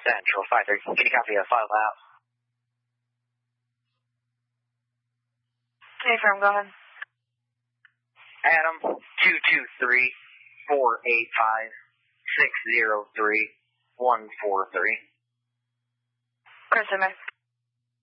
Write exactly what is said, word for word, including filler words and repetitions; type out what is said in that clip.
Central five three. Can you copy a file out? Hey, firm, go ahead. Adam, two two three, four eight five, six zero three, one four three. Chris, am I?